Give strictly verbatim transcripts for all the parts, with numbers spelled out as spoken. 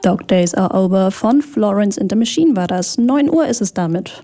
Dog Days Are Over von Florence and the Machine war das. neun Uhr ist es damit.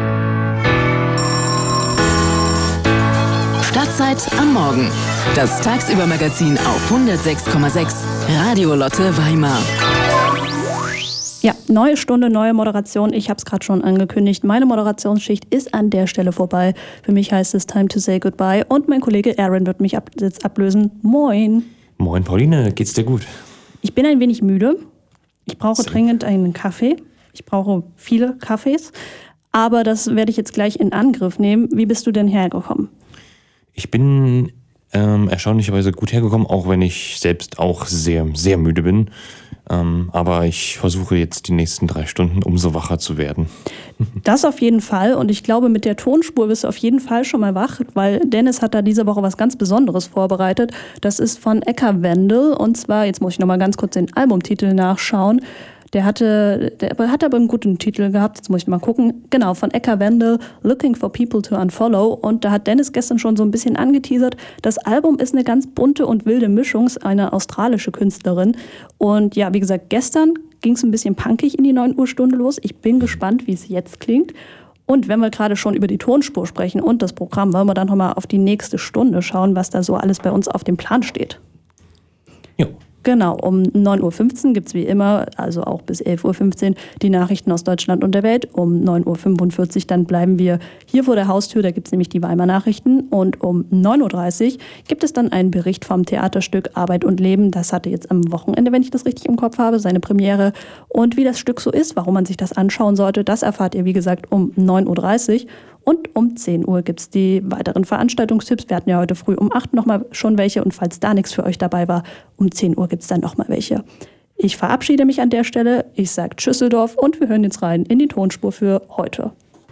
Stadtzeit am Morgen. Das Tagsüber-Magazin auf hundertsechs Komma sechs Radio Lotte Weimar. Ja, neue Stunde, neue Moderation. Ich habe es gerade schon angekündigt. Meine Moderationsschicht ist an der Stelle vorbei. Für mich heißt es Time to say goodbye. Und mein Kollege Aaron wird mich ab, jetzt ablösen. Moin. Moin Pauline, geht's dir gut? Ich bin ein wenig müde. Ich brauche so. dringend einen Kaffee. Ich brauche viele Kaffees. Aber das werde ich jetzt gleich in Angriff nehmen. Wie bist du denn hergekommen? Ich bin ähm, erstaunlicherweise gut hergekommen, auch wenn ich selbst auch sehr, sehr müde bin. Ähm, aber ich versuche jetzt die nächsten drei Stunden umso wacher zu werden. Das auf jeden Fall. Und ich glaube, mit der Tonspur bist du auf jeden Fall schon mal wach, weil Dennis hat da diese Woche was ganz Besonderes vorbereitet. Das ist von Eka Wendel. Und zwar, jetzt muss ich noch mal ganz kurz den Albumtitel nachschauen. Der hatte, der hat aber einen guten Titel gehabt. Jetzt muss ich mal gucken. Genau, von Eka Wendel, Looking for People to Unfollow. Und da hat Dennis gestern schon so ein bisschen angeteasert. Das Album ist eine ganz bunte und wilde Mischung, eine australische Künstlerin. Und ja, wie gesagt, gestern ging es ein bisschen punkig in die neun Uhr Stunde los. Ich bin gespannt, wie es jetzt klingt. Und wenn wir gerade schon über die Tonspur sprechen und das Programm, wollen wir dann nochmal auf die nächste Stunde schauen, was da so alles bei uns auf dem Plan steht. Jo. Genau, um neun Uhr fünfzehn gibt es wie immer, also auch bis elf Uhr fünfzehn, die Nachrichten aus Deutschland und der Welt. Um neun Uhr fünfundvierzig dann bleiben wir hier vor der Haustür, da gibt es nämlich die Weimar Nachrichten. Und um neun Uhr dreißig gibt es dann einen Bericht vom Theaterstück Arbeit und Leben. Das hatte jetzt am Wochenende, wenn ich das richtig im Kopf habe, seine Premiere. Und wie das Stück so ist, warum man sich das anschauen sollte, das erfahrt ihr, wie gesagt, um neun Uhr dreißig. Und um zehn Uhr gibt es die weiteren Veranstaltungstipps. Wir hatten ja heute früh um acht nochmal schon welche. Und falls da nichts für euch dabei war, um zehn Uhr gibt es dann nochmal welche. Ich verabschiede mich an der Stelle. Ich sage Tschüsseldorf und wir hören jetzt rein in die Tonspur für heute.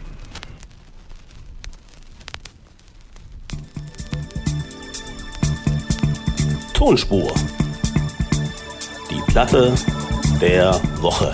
Tonspur. Die Platte der Woche.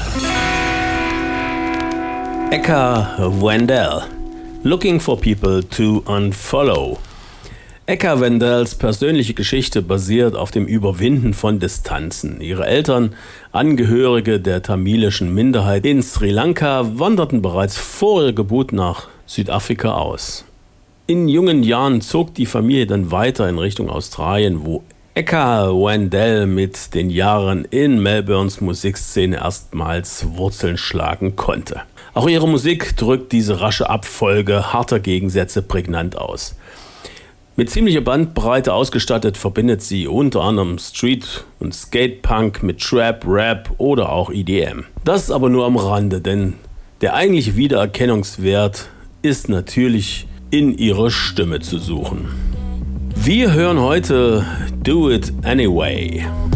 Eka Wendel. Looking for People to Unfollow. Eka Wendels persönliche Geschichte basiert auf dem Überwinden von Distanzen. Ihre Eltern, Angehörige der tamilischen Minderheit in Sri Lanka, wanderten bereits vor ihrer Geburt nach Südafrika aus. In jungen Jahren zog die Familie dann weiter in Richtung Australien, wo Eka Wendel mit den Jahren in Melbournes Musikszene erstmals Wurzeln schlagen konnte. Auch ihre Musik drückt diese rasche Abfolge harter Gegensätze prägnant aus. Mit ziemlicher Bandbreite ausgestattet verbindet sie unter anderem Street- und Skatepunk mit Trap, Rap oder auch E D M. Das aber nur am Rande, denn der eigentliche Wiedererkennungswert ist natürlich in ihrer Stimme zu suchen. Wir hören heute Do It Anyway.